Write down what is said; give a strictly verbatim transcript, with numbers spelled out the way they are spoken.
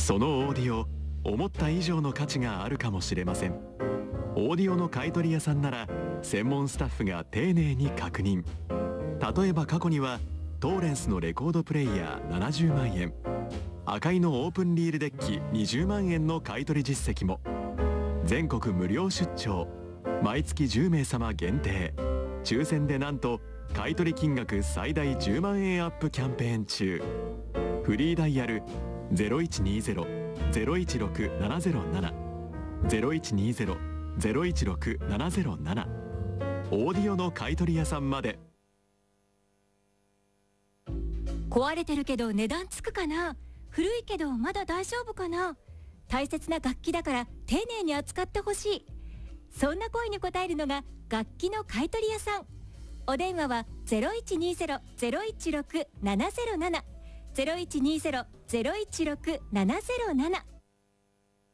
そのオーディオ、思った以上の価値があるかもしれません。オーディオの買取屋さんなら専門スタッフが丁寧に確認。例えば過去にはトーレンスのレコードプレイヤーななじゅうまんえん、赤いのオープンリールデッキにじゅうまんえんの買取実績も。全国無料出張、毎月じゅうめいさま限定、抽選でなんと買取金額最大じゅうまんえんアップキャンペーン中。フリーダイヤル ゼロいちにゼロ ゼロいちろく ななゼロなな ゼロいちにゼロ ゼロいちろく ななゼロなな、オーディオの買取屋さんまで。 壊れてるけど値段つくかな、古いけどまだ大丈夫かな、大切な楽器だから丁寧に扱ってほしい、そんな声に応えるのが楽器の買取屋さん。お電話は ゼロいちにゼロ ゼロいちろく ななゼロなな ゼロいちにゼロ ゼロいちろく ななゼロなな